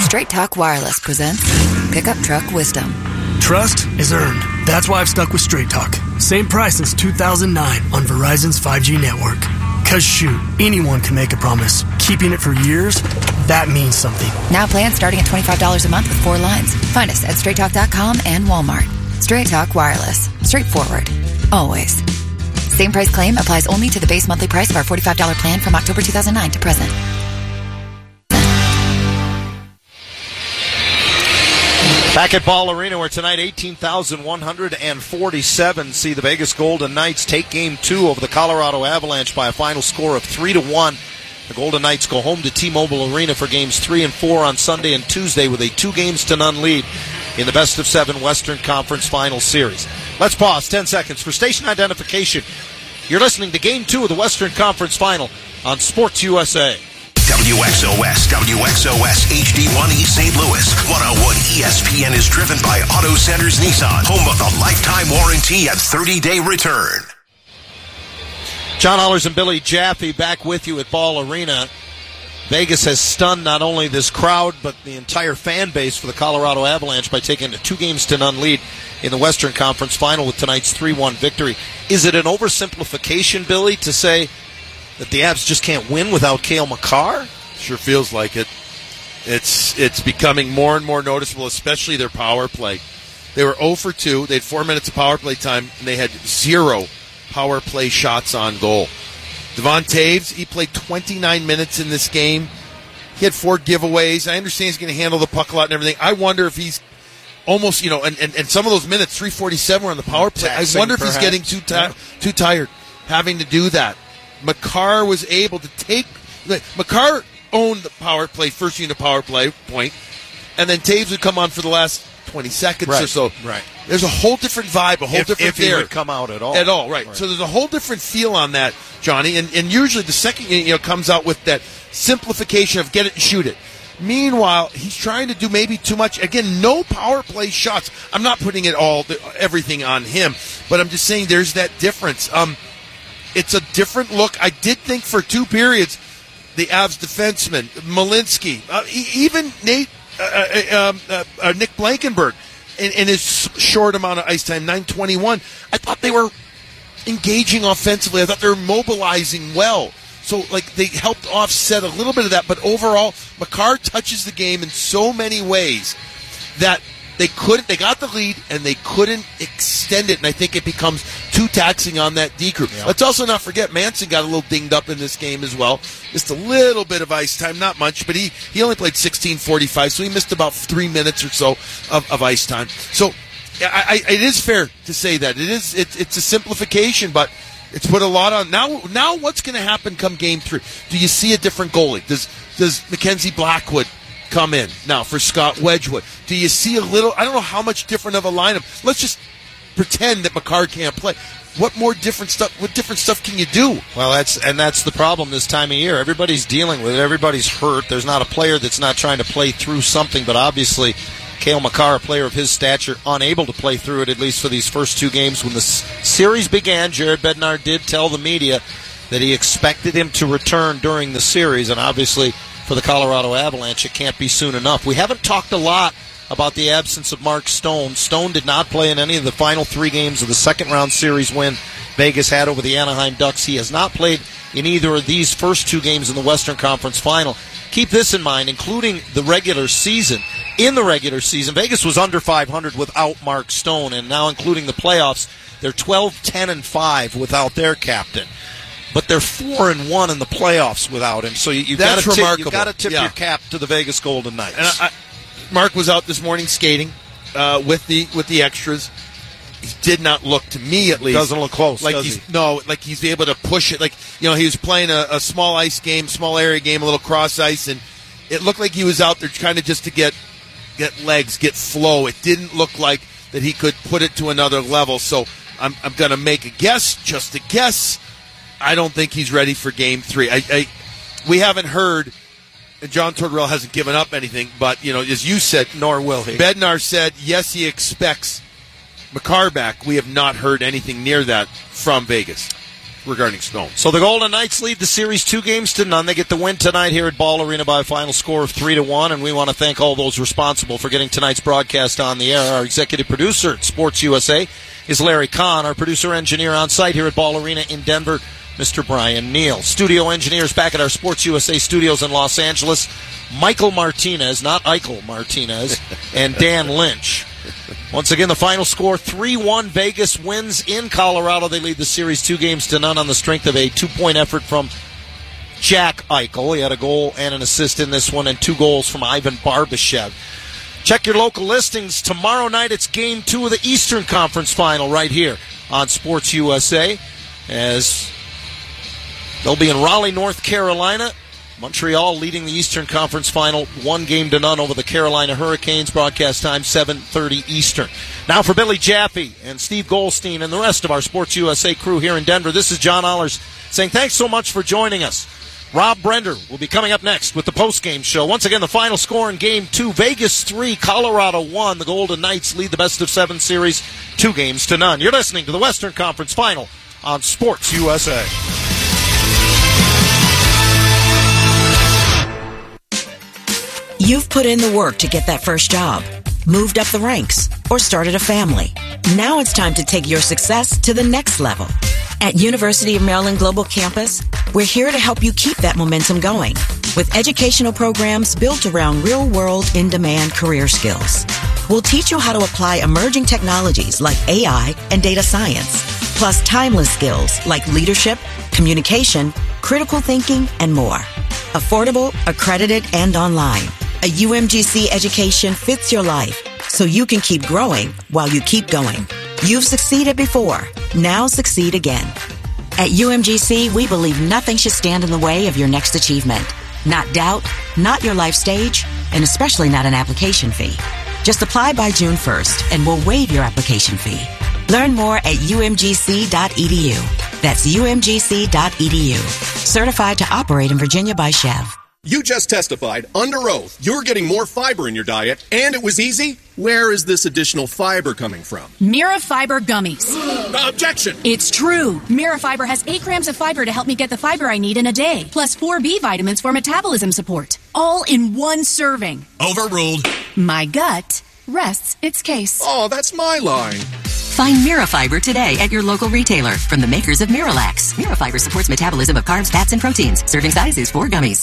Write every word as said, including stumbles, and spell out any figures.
Straight Talk Wireless presents Pickup Truck Wisdom. Trust is earned. That's why I've stuck with Straight Talk. Same price since two thousand nine on Verizon's five G network. Cause shoot, anyone can make a promise. Keeping it for years, that means something. Now plans starting at twenty-five dollars a month with four lines. Find us at straight talk dot com and Walmart. Straight Talk Wireless. Straightforward. Always. Same price claim applies only to the base monthly price of our forty-five dollars plan from October two thousand nine to present. Back at Ball Arena, where tonight eighteen thousand one hundred forty-seven see the Vegas Golden Knights take Game Two over the Colorado Avalanche by a final score of three to one. The Golden Knights go home to T-Mobile Arena for Games Three and Four on Sunday and Tuesday with a two games to none lead in the best of seven Western Conference Final Series. Let's pause ten seconds for station identification. You're listening to Game Two of the Western Conference Final on Sports U S A. W X O S, W X O S, H D one East Saint Louis. one oh one E S P N is driven by Auto Centers Nissan, home of the lifetime warranty and thirty-day return. John Hollers and Billy Jaffe back with you at Ball Arena. Vegas has stunned not only this crowd, but the entire fan base for the Colorado Avalanche by taking a two games to none lead in the Western Conference Final with tonight's three one victory. Is it an oversimplification, Billy, to say that the Avs just can't win without Cale Makar? Sure feels like it. It's it's becoming more and more noticeable, especially their power play. They were oh for two. They had four minutes of power play time, and they had zero power play shots on goal. Devon Taves, he played twenty-nine minutes in this game. He had four giveaways. I understand he's going to handle the puck a lot and everything. I wonder if he's almost, you know, and, and, and some of those minutes, three forty-seven were on the power play. Taxing, I wonder if perhaps. he's getting too, ti- Yeah. too tired having to do that. Makar was able to take Makar owned the power play, first unit power play point, and then Taves would come on for the last twenty seconds Right. or so. Right. There's a whole different vibe, a whole If, different if he air. would come out at all. At all, right. Right. So there's a whole different feel on that, Johnny, and, and usually the second unit, you know, comes out with that simplification of get it and shoot it. Meanwhile, he's trying to do maybe too much. Again, no power play shots. I'm not putting it all, everything on him, but I'm just saying there's that difference. Um, It's a different look. I did think for two periods, the Avs defenseman, Malinsky, uh, even Nate, uh, uh, um, uh, uh, Nick Blankenberg, in, in his short amount of ice time, nine twenty-one, I thought they were engaging offensively. I thought they were mobilizing well. So, like, they helped offset a little bit of that. But overall, Makar touches the game in so many ways that They couldn't. They got the lead, and they couldn't extend it, and I think it becomes too taxing on that D crew. Yeah. Let's also not forget, Manson got a little dinged up in this game as well. Just a little bit of ice time, not much, but he, he only played sixteen forty-five, so he missed about three minutes or so of, of ice time. So I, I, it is fair to say that. It is. It, it's a simplification, but it's put a lot on. Now, now what's going to happen come game three? Do you see a different goalie? Does, does Mackenzie Blackwood come in now for Scott Wedgwood? Do you see a little, I don't know how much different of a lineup. Let's just pretend that Makar can't play. What more different stuff, what different stuff can you do? Well, that's, and that's the problem this time of year. Everybody's dealing with it. Everybody's hurt. There's not a player that's not trying to play through something, but obviously Cale Makar, a player of his stature, unable to play through it, at least for these first two games. When the series began, Jared Bednar did tell the media that he expected him to return during the series, and obviously for the Colorado Avalanche, it can't be soon enough. We haven't talked a lot about the absence of Mark Stone. Stone did not play in any of the final three games of the second-round series win Vegas had over the Anaheim Ducks. He has not played in either of these first two games in the Western Conference Final. Keep this in mind, including the regular season. In the regular season, Vegas was under five hundred without Mark Stone, and now including the playoffs, they're twelve, ten, and five without their captain. But they're four and one in the playoffs without him. So you, you've got to tip, you've got to tip yeah. your cap to the Vegas Golden Knights. And I, I, Mark was out this morning skating uh, with the with the extras. He did not look, to me at least, doesn't look close. Like does he's he? no, like he's able to push it. Like, you know, he was playing a, a small ice game, small area game, a little cross ice, and it looked like he was out there kind of just to get get legs, get flow. It didn't look like that he could put it to another level. So I'm I'm going to make a guess, just a guess. I don't think he's ready for game three. I, I we haven't heard, and John Tortorella hasn't given up anything, but, you know, as you said, nor will he. Bednar said, yes, he expects Makar back. We have not heard anything near that from Vegas. regarding Stone. So the Golden Knights lead the series two games to none. They get the win tonight here at Ball Arena by a final score of three to one, and we want to thank all those responsible for getting tonight's broadcast on the air. Our executive producer at Sports U S A is Larry Kahn. Our producer-engineer on site here at Ball Arena in Denver, Mister Brian Neal. Studio engineers back at our Sports U S A studios in Los Angeles, Michael Martinez, not Eichel Martinez, and Dan Lynch. Once again, the final score, three one. Vegas wins in Colorado. They lead the series two games to none on the strength of a two-point effort from Jack Eichel. He had a goal and an assist in this one, and two goals from Ivan Barbashev. Check your local listings. Tomorrow night, it's game two of the Eastern Conference Final right here on Sports U S A, as they'll be in Raleigh, North Carolina. Montreal leading the Eastern Conference Final one game to none over the Carolina Hurricanes. Broadcast time seven thirty Eastern. Now for Billy Jaffe and Steve Goldstein and the rest of our Sports U S A crew here in Denver, this is John Allers saying thanks so much for joining us. Rob Brender will be coming up next with the postgame show. Once again, the final score in Game two, Vegas three, Colorado one. The Golden Knights lead the best of seven series two games to none. You're listening to the Western Conference Final on Sports U S A. You've put in the work to get that first job, moved up the ranks, or started a family. Now it's time to take your success to the next level. At University of Maryland Global Campus, we're here to help you keep that momentum going with educational programs built around real-world, in-demand career skills. We'll teach you how to apply emerging technologies like A I and data science, plus timeless skills like leadership, communication, critical thinking, and more. Affordable, accredited, and online. A U M G C education fits your life, so you can keep growing while you keep going. You've succeeded before. Now succeed again. At U M G C, we believe nothing should stand in the way of your next achievement. Not doubt, not your life stage, and especially not an application fee. Just apply by June first, and we'll waive your application fee. Learn more at U M G C dot E D U. That's U M G C dot E D U. Certified to operate in Virginia by Chev. You just testified under oath you're getting more fiber in your diet, and it was easy? Where is this additional fiber coming from? Mira Fiber Gummies. Objection! It's true. Mira Fiber has eight grams of fiber to help me get the fiber I need in a day, plus four B vitamins for metabolism support. All in one serving. Overruled. My gut rests its case. Oh, that's my line. Find Mira Fiber today at your local retailer from the makers of Miralax. Mira Fiber supports metabolism of carbs, fats, and proteins. Serving size is four gummies.